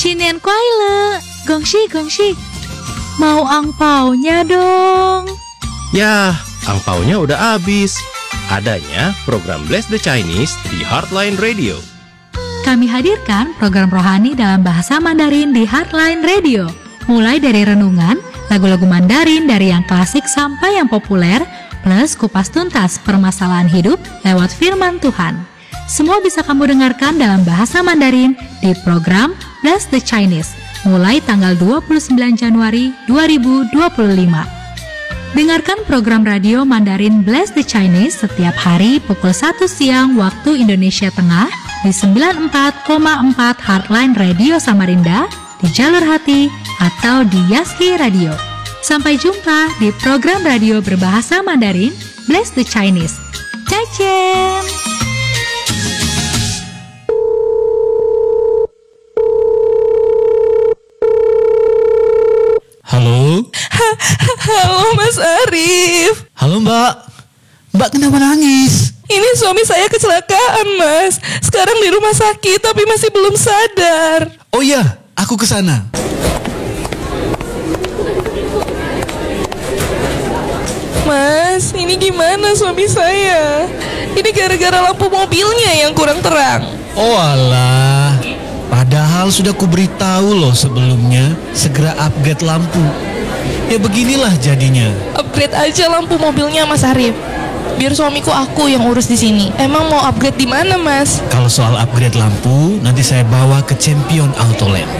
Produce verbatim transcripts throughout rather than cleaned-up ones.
Cinian kuai le, gongsi gongsi. Mau angpaunya dong. Yah, angpaunya udah habis. Adanya program Bless the Chinese di Heartline Radio. Kami hadirkan program rohani dalam bahasa Mandarin di Heartline Radio. Mulai dari renungan, lagu-lagu Mandarin dari yang klasik sampai yang populer, plus kupas tuntas permasalahan hidup lewat firman Tuhan. Semua bisa kamu dengarkan dalam bahasa Mandarin di program Bless the Chinese, mulai tanggal dua puluh sembilan Januari dua ribu dua puluh lima. Dengarkan program radio Mandarin Bless the Chinese setiap hari pukul satu siang waktu Indonesia Tengah di sembilan puluh empat koma empat Heartline Radio Samarinda, di Jalur Hati, atau di Yaski Radio. Sampai jumpa di program radio berbahasa Mandarin Bless the Chinese. Cacen! Halo? Halo Mas Arif. Halo Mbak. Mbak kenapa nangis? Ini suami saya kecelakaan Mas. Sekarang di rumah sakit tapi masih belum sadar. Oh iya, aku kesana. Mas, ini gimana suami saya? Ini gara-gara lampu mobilnya yang kurang terang. Oh alah. Padahal sudah kuberitahu loh sebelumnya, segera upgrade lampu. Ya beginilah jadinya. Upgrade aja lampu mobilnya Mas Arif. Biar suamiku aku yang urus di sini. Emang mau upgrade di mana, Mas? Kalau soal upgrade lampu, nanti saya bawa ke Champion Auto Lamp.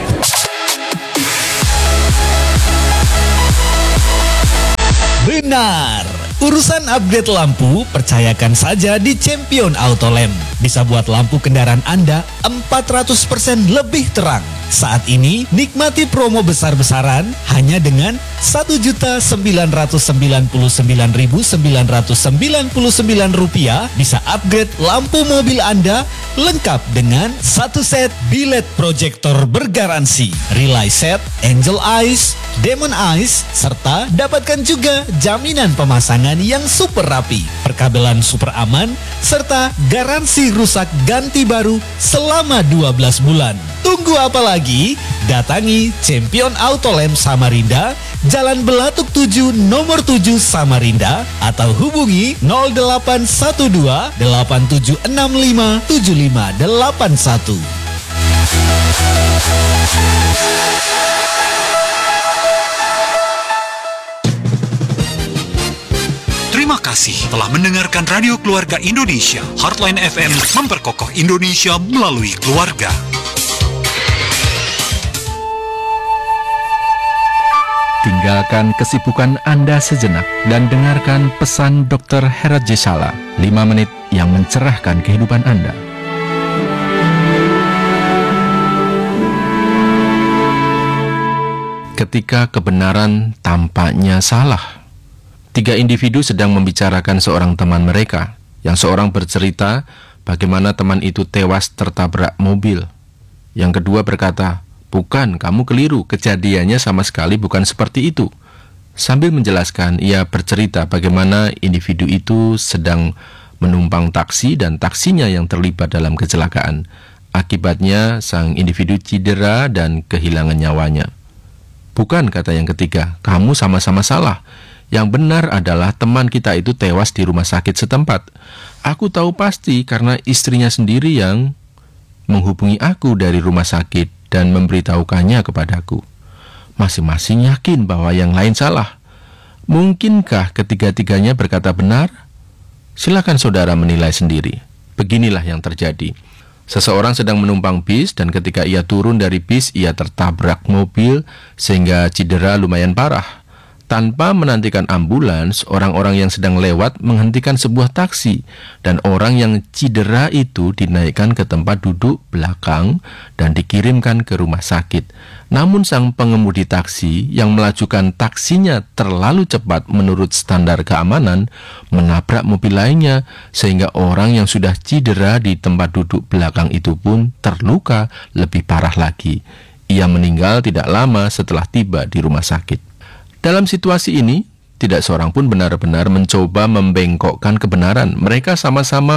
Benar. Urusan upgrade lampu, percayakan saja di Champion Auto Lamp. Bisa buat lampu kendaraan Anda empat ratus persen lebih terang. Saat ini, nikmati promo besar-besaran hanya dengan satu juta sembilan ratus sembilan puluh sembilan ribu sembilan ratus sembilan puluh sembilan rupiah. Bisa upgrade lampu mobil Anda lengkap dengan satu set bilet proyektor bergaransi, relay set, angel eyes, demon eyes, serta dapatkan juga jaminan pemasangan yang super rapi, perkabelan super aman, serta garansi rusak ganti baru selama dua belas bulan. Tunggu apa lagi? Datangi Champion Auto Lamp Samarinda, Jalan Belatuk tujuh nomor tujuh Samarinda, atau hubungi nol delapan satu dua delapan tujuh enam lima tujuh lima delapan satu. Terima kasih telah mendengarkan Radio Keluarga Indonesia. Heartline F M memperkokoh Indonesia melalui keluarga. Tinggalkan kesibukan Anda sejenak dan dengarkan pesan dokter Herat Jesala, lima menit yang mencerahkan kehidupan Anda. Ketika kebenaran tampaknya salah. Tiga individu sedang membicarakan seorang teman mereka, yang seorang bercerita bagaimana teman itu tewas tertabrak mobil. Yang kedua berkata, "Bukan, kamu keliru, kejadiannya sama sekali bukan seperti itu." Sambil menjelaskan, ia bercerita bagaimana individu itu sedang menumpang taksi dan taksinya yang terlibat dalam kecelakaan. Akibatnya, sang individu cedera dan kehilangan nyawanya. "Bukan," kata yang ketiga, "kamu sama-sama salah. Yang benar adalah teman kita itu tewas di rumah sakit setempat. Aku tahu pasti karena istrinya sendiri yang menghubungi aku dari rumah sakit dan memberitahukannya kepadaku. Masing-masing yakin bahwa yang lain salah. Mungkinkah ketiga-tiganya berkata benar? Silakan saudara menilai sendiri." Beginilah yang terjadi. Seseorang sedang menumpang bis dan ketika ia turun dari bis, ia tertabrak mobil sehingga cedera lumayan parah. Tanpa menantikan ambulans, orang-orang yang sedang lewat menghentikan sebuah taksi dan orang yang cedera itu dinaikkan ke tempat duduk belakang dan dikirimkan ke rumah sakit. Namun sang pengemudi taksi yang melajukan taksinya terlalu cepat menurut standar keamanan menabrak mobil lainnya sehingga orang yang sudah cedera di tempat duduk belakang itu pun terluka lebih parah lagi. Ia meninggal tidak lama setelah tiba di rumah sakit. Dalam situasi ini, tidak seorang pun benar-benar mencoba membengkokkan kebenaran. Mereka sama-sama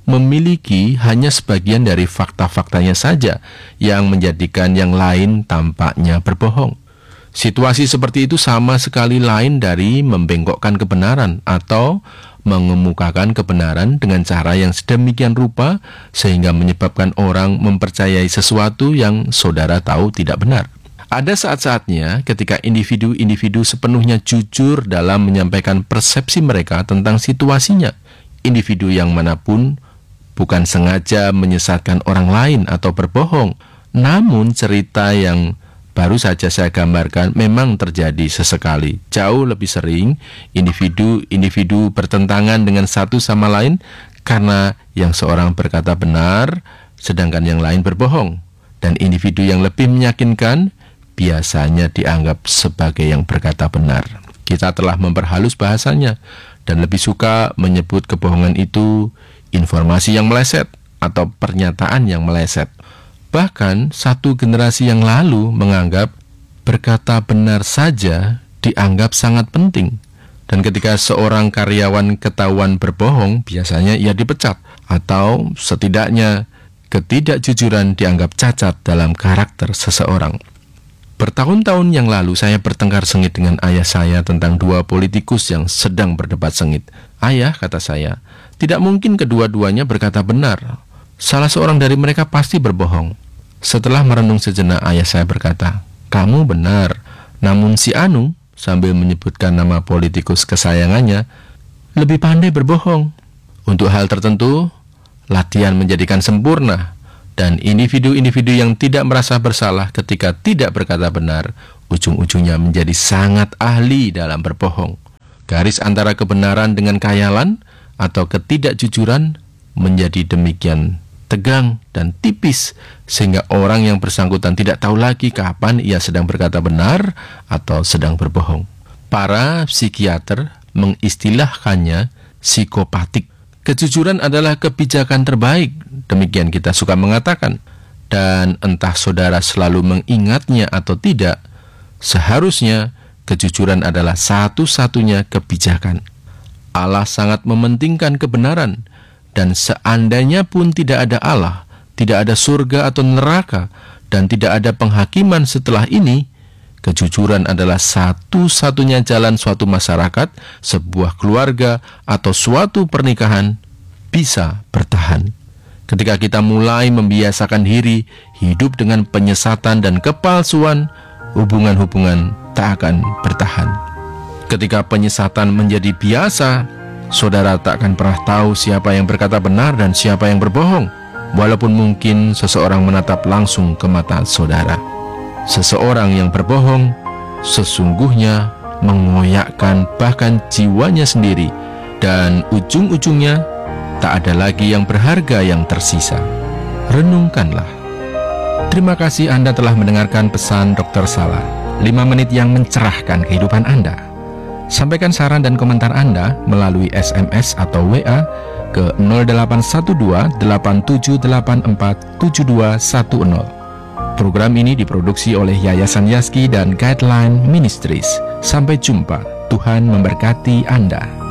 memiliki hanya sebagian dari fakta-faktanya saja yang menjadikan yang lain tampaknya berbohong. Situasi seperti itu sama sekali lain dari membengkokkan kebenaran atau mengemukakan kebenaran dengan cara yang sedemikian rupa sehingga menyebabkan orang mempercayai sesuatu yang saudara tahu tidak benar. Ada saat-saatnya ketika individu-individu sepenuhnya jujur dalam menyampaikan persepsi mereka tentang situasinya. Individu yang manapun bukan sengaja menyesatkan orang lain atau berbohong, namun cerita yang baru saja saya gambarkan memang terjadi sesekali. Jauh lebih sering individu-individu bertentangan dengan satu sama lain karena yang seorang berkata benar sedangkan yang lain berbohong. Dan individu yang lebih meyakinkan biasanya dianggap sebagai yang berkata benar. Kita telah memperhalus bahasanya dan lebih suka menyebut kebohongan itu informasi yang meleset atau pernyataan yang meleset. Bahkan satu generasi yang lalu menganggap berkata benar saja dianggap sangat penting. Dan ketika seorang karyawan ketahuan berbohong, biasanya ia dipecat. Atau setidaknya ketidakjujuran dianggap cacat dalam karakter seseorang. Bertahun-tahun yang lalu saya bertengkar sengit dengan ayah saya tentang dua politikus yang sedang berdebat sengit. Ayah, kata saya, tidak mungkin kedua-duanya berkata benar. Salah seorang dari mereka pasti berbohong. Setelah merenung sejenak, ayah saya berkata, kamu benar, namun si Anu, sambil menyebutkan nama politikus kesayangannya, lebih pandai berbohong. Untuk hal tertentu, latihan menjadikan sempurna, dan individu-individu yang tidak merasa bersalah ketika tidak berkata benar, ujung-ujungnya menjadi sangat ahli dalam berbohong. Garis antara kebenaran dengan khayalan atau ketidakjujuran menjadi demikian tegang dan tipis sehingga orang yang bersangkutan tidak tahu lagi kapan ia sedang berkata benar atau sedang berbohong. Para psikiater mengistilahkannya psikopatik. Kejujuran adalah kebijakan terbaik, demikian kita suka mengatakan. Dan entah saudara selalu mengingatnya atau tidak, seharusnya kejujuran adalah satu-satunya kebijakan. Allah sangat mementingkan kebenaran. Dan seandainya pun tidak ada Allah, tidak ada surga atau neraka, dan tidak ada penghakiman setelah ini, kejujuran adalah satu-satunya jalan suatu masyarakat, sebuah keluarga, atau suatu pernikahan bisa bertahan. Ketika kita mulai membiasakan diri hidup dengan penyesatan dan kepalsuan, hubungan-hubungan tak akan bertahan. Ketika penyesatan menjadi biasa, saudara tak akan pernah tahu siapa yang berkata benar dan siapa yang berbohong, walaupun mungkin seseorang menatap langsung ke mata saudara. Seseorang yang berbohong sesungguhnya mengoyakkan bahkan jiwanya sendiri, dan ujung-ujungnya tak ada lagi yang berharga yang tersisa. Renungkanlah. Terima kasih Anda telah mendengarkan pesan dokter Salah, lima menit yang mencerahkan kehidupan Anda. Sampaikan saran dan komentar Anda melalui S M S atau W A ke nol delapan satu dua delapan tujuh delapan empat tujuh dua satu nol. Program ini diproduksi oleh Yayasan Yaski dan Guideline Ministries. Sampai jumpa. Tuhan memberkati Anda.